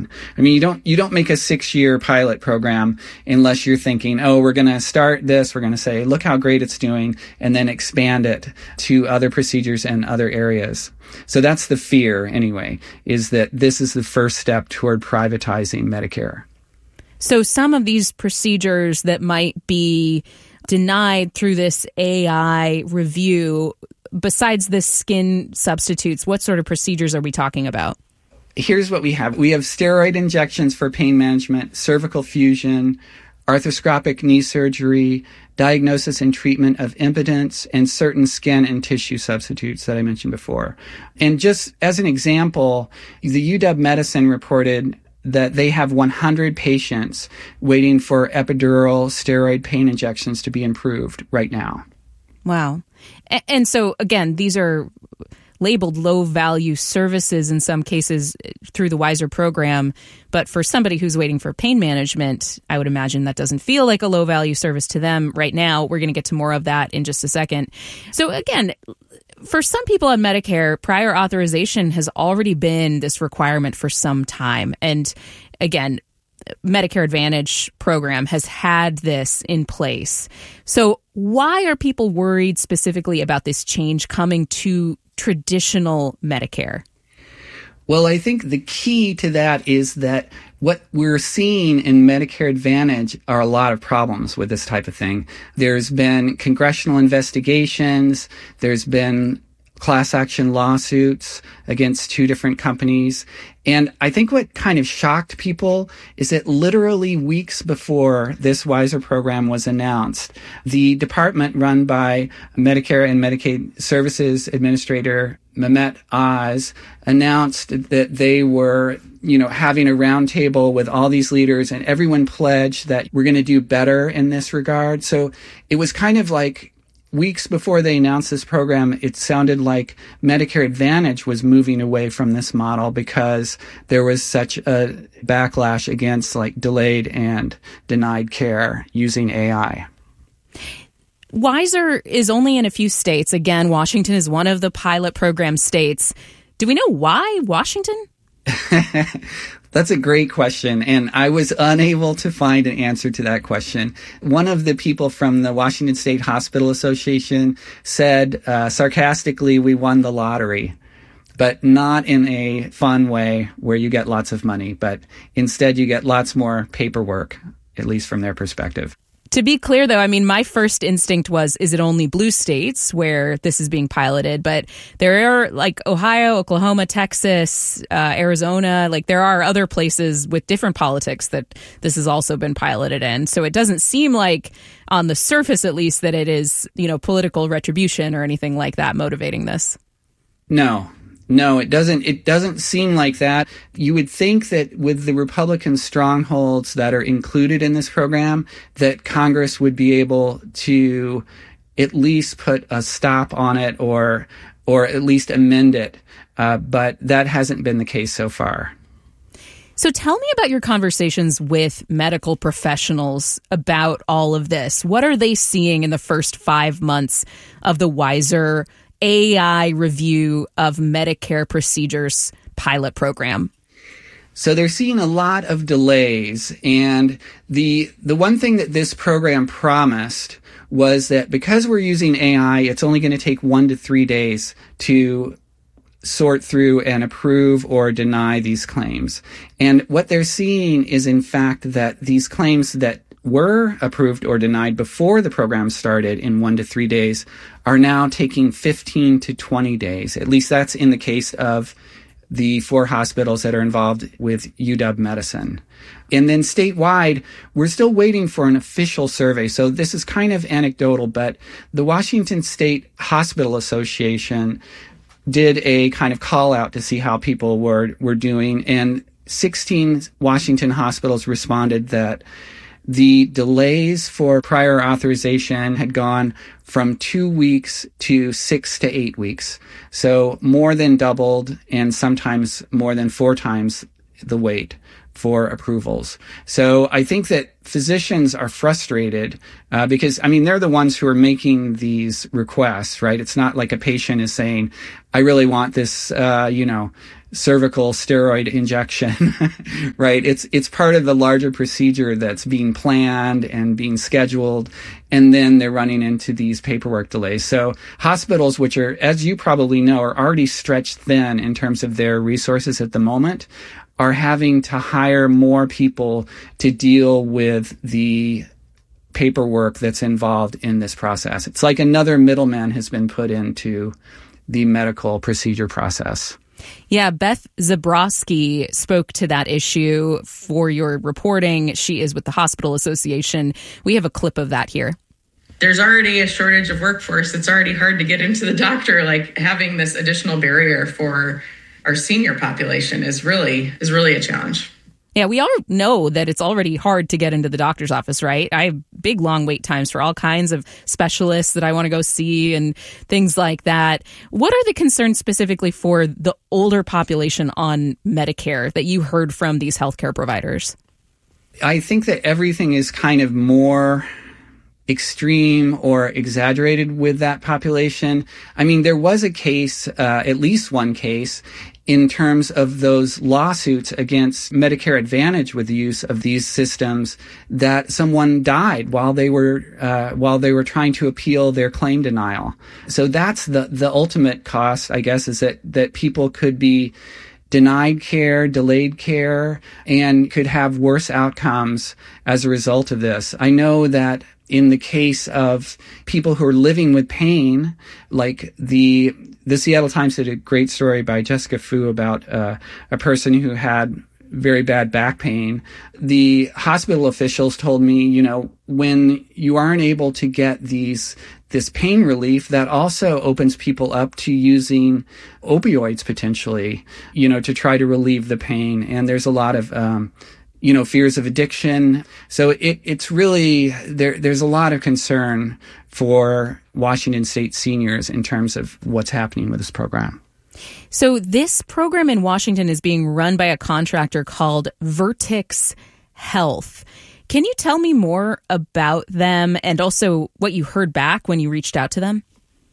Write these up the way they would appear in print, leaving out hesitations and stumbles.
on. I mean, you don't make a 6-year pilot program unless you're thinking, oh, we're going to start this. We're going to say, look how great it's doing, and then expand it to other procedures and other areas. So that's the fear, anyway, is that this is the first step toward privatizing Medicare. So some of these procedures that might be denied through this AI review, besides the skin substitutes, what sort of procedures are we talking about? Here's what we have. We have steroid injections for pain management, cervical fusion, arthroscopic knee surgery, diagnosis and treatment of impotence, and certain skin and tissue substitutes that I mentioned before. And just as an example, the UW Medicine reported that they have 100 patients waiting for epidural steroid pain injections to be improved right now. Wow. And so, again, these are labeled low-value services in some cases through the WISER program. But for somebody who's waiting for pain management, I would imagine that doesn't feel like a low-value service to them right now. We're going to get to more of that in just a second. So, again, for some people on Medicare, prior authorization has already been this requirement for some time. And again, Medicare Advantage program has had this in place. So why are people worried specifically about this change coming to traditional Medicare? Well, I think the key to that is that what we're seeing in Medicare Advantage are a lot of problems with this type of thing. There's been congressional investigations. There's been class action lawsuits against 2 different companies. And I think what kind of shocked people is that literally weeks before this WISER program was announced, the department run by Medicare and Medicaid Services Administrator Mehmet Oz announced that they were, having a roundtable with all these leaders, and everyone pledged that we're going to do better in this regard. So it was kind of like weeks before they announced this program, it sounded like Medicare Advantage was moving away from this model because there was such a backlash against delayed and denied care using AI. WISER is only in a few states. Again, Washington is one of the pilot program states. Do we know why Washington? That's a great question, and I was unable to find an answer to that question. One of the people from the Washington State Hospital Association said sarcastically, we won the lottery, but not in a fun way where you get lots of money, but instead you get lots more paperwork, at least from their perspective. To be clear, though, I mean, my first instinct was, is it only blue states where this is being piloted? But there are Ohio, Oklahoma, Texas, Arizona, there are other places with different politics that this has also been piloted in. So it doesn't seem like, on the surface at least, that it is, political retribution or anything like that motivating this. No, it doesn't. It doesn't seem like that. You would think that with the Republican strongholds that are included in this program, that Congress would be able to at least put a stop on it or at least amend it. But that hasn't been the case so far. So tell me about your conversations with medical professionals about all of this. What are they seeing in the first 5 months of the WISER AI review of Medicare procedures pilot program? So they're seeing a lot of delays. And the one thing that this program promised was that because we're using AI, it's only going to take 1 to 3 days to sort through and approve or deny these claims. And what they're seeing is, in fact, that these claims that were approved or denied before the program started in 1 to 3 days are now taking 15 to 20 days. At least that's in the case of the 4 hospitals that are involved with UW Medicine. And then statewide, we're still waiting for an official survey. So this is kind of anecdotal, but the Washington State Hospital Association did a kind of call out to see how people were doing. And 16 Washington hospitals responded that the delays for prior authorization had gone from 2 weeks to 6 to 8 weeks. So more than doubled, and sometimes more than 4 times the wait for approvals. So I think that physicians are frustrated because, they're the ones who are making these requests, right? It's not like a patient is saying, I really want this, cervical steroid injection, right? It's part of the larger procedure that's being planned and being scheduled, and then they're running into these paperwork delays. So hospitals, which are, as you probably know, are already stretched thin in terms of their resources at the moment, are having to hire more people to deal with the paperwork that's involved in this process. It's like another middleman has been put into the medical procedure process. Yeah, Beth Zabrowski spoke to that issue for your reporting. She is with the Hospital Association. We have a clip of that here. There's already a shortage of workforce. It's already hard to get into the doctor. Like, having this additional barrier for our senior population is really a challenge. Yeah, we all know that it's already hard to get into the doctor's office, right? I have big, long wait times for all kinds of specialists that I want to go see and things like that. What are the concerns specifically for the older population on Medicare that you heard from these healthcare providers? I think that everything is kind of more extreme or exaggerated with that population. I mean, there was a case, at least one case, in terms of those lawsuits against Medicare Advantage with the use of these systems, that someone died while they were trying to appeal their claim denial. So that's the ultimate cost, I guess, is that people could be denied care, delayed care, and could have worse outcomes as a result of this. I know that in the case of people who are living with pain, like the Seattle Times did a great story by Jessica Fu about a person who had very bad back pain. The hospital officials told me, when you aren't able to get this pain relief, that also opens people up to using opioids potentially, to try to relieve the pain. And there's a lot of fears of addiction. So it's really, there's a lot of concern for Washington State seniors in terms of what's happening with this program. So this program in Washington is being run by a contractor called Vertex Health. Can you tell me more about them and also what you heard back when you reached out to them?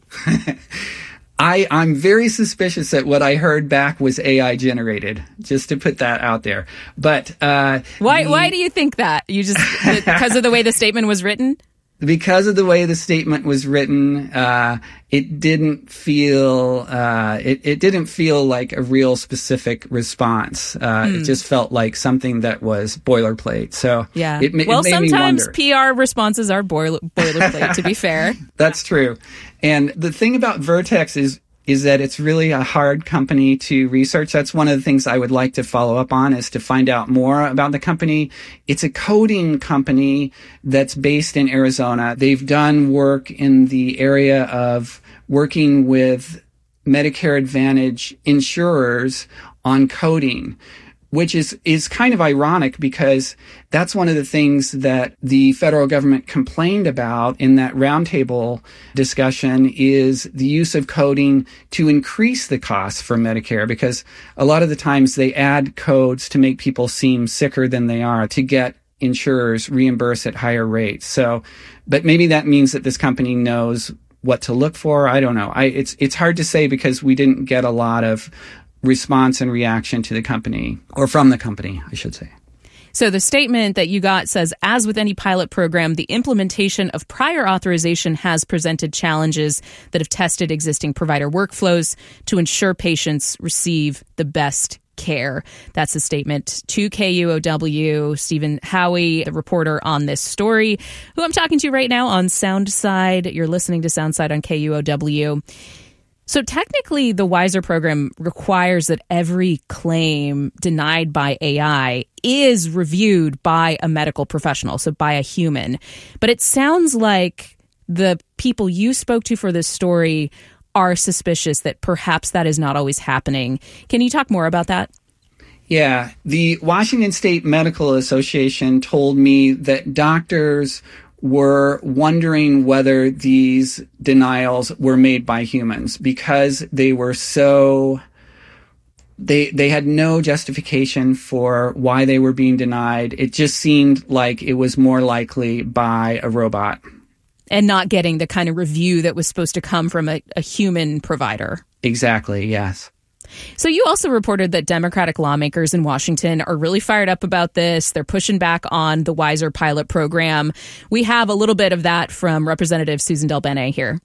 I'm very suspicious that what I heard back was AI generated, just to put that out there. But why do you think that? You just because of the way the statement was written? Because of the way the statement was written, it didn't feel like a real specific response. It just felt like something that was boilerplate. So yeah, it made sometimes me wonder. PR responses are boilerplate. To be fair, that's true. And the thing about Vertex is that it's really a hard company to research. That's one of the things I would like to follow up on, is to find out more about the company. It's a coding company that's based in Arizona. They've done work in the area of working with Medicare Advantage insurers on coding, which is kind of ironic because that's one of the things that the federal government complained about in that roundtable discussion, is the use of coding to increase the costs for Medicare, because a lot of the times they add codes to make people seem sicker than they are to get insurers reimbursed at higher rates. So, but maybe that means that this company knows what to look for. I don't know. It's hard to say because we didn't get a lot of response and reaction to the company, or from the company, I should say. So the statement that you got says, as with any pilot program, the implementation of prior authorization has presented challenges that have tested existing provider workflows to ensure patients receive the best care. That's a statement to KUOW. Stephen Howie, the reporter on this story, who I'm talking to right now on Soundside. You're listening to Soundside on KUOW. So technically, the WISER program requires that every claim denied by AI is reviewed by a medical professional, so by a human. But it sounds like the people you spoke to for this story are suspicious that perhaps that is not always happening. Can you talk more about that? Yeah, the Washington State Medical Association told me that doctors were wondering whether these denials were made by humans because they were so... They had no justification for why they were being denied. It just seemed like it was more likely by a robot. And not getting the kind of review that was supposed to come from a human provider. Exactly, yes. So you also reported that Democratic lawmakers in Washington are really fired up about this. They're pushing back on the WISER pilot program. We have a little bit of that from Representative Susan DelBene here.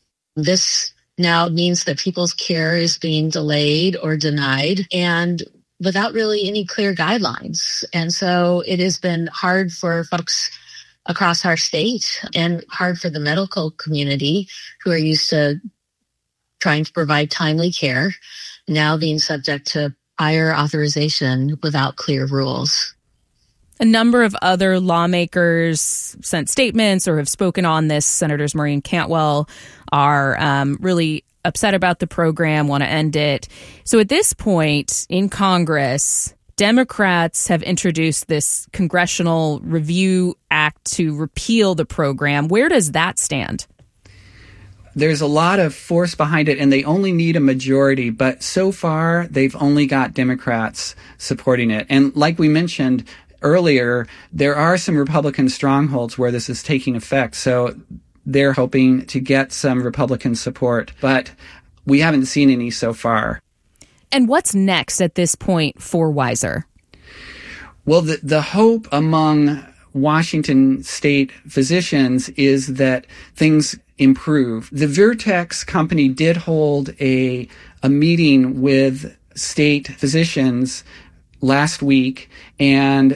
This now means that people's care is being delayed or denied, and without really any clear guidelines. And so it has been hard for folks across our state and hard for the medical community who are used to trying to provide timely care, now being subject to prior authorization without clear rules. A number of other lawmakers sent statements or have spoken on this. Senators Maureen Cantwell are really upset about the program, want to end it. So at this point in Congress, Democrats have introduced this Congressional Review Act to repeal the program. Where does that stand? There's a lot of force behind it, and they only need a majority. But so far, they've only got Democrats supporting it. And like we mentioned earlier, there are some Republican strongholds where this is taking effect. So they're hoping to get some Republican support. But we haven't seen any so far. And what's next at this point for WISER? Well, the hope among Washington state physicians is that things improve. The Vertex company did hold a meeting with state physicians last week, and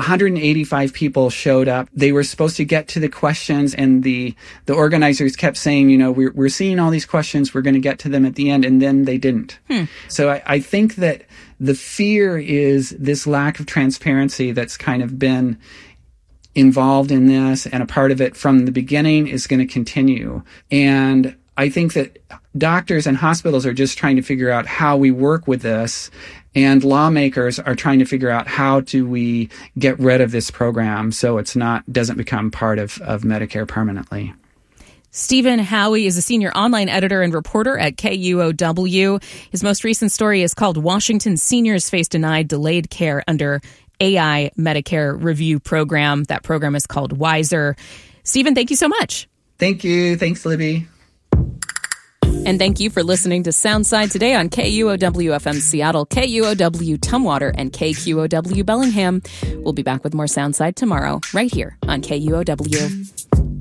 185 people showed up. They were supposed to get to the questions, and the organizers kept saying, you know, we're seeing all these questions, we're going to get to them at the end, and then they didn't. So I think that the fear is this lack of transparency that's kind of been involved in this, and a part of it from the beginning is going to continue. And I think that doctors and hospitals are just trying to figure out how we work with this, and lawmakers are trying to figure out how do we get rid of this program so it's doesn't become part of Medicare permanently. Stephen Howie is a senior online editor and reporter at KUOW. His most recent story is called Washington Seniors Face Denied Delayed Care Under AI Medicare Review Program. That program is called WISER. Stephen, thank you so much. Thank you. Thanks, Libby. And thank you for listening to Soundside today on KUOW-FM Seattle, KUOW Tumwater, and KQOW Bellingham. We'll be back with more Soundside tomorrow, right here on KUOW.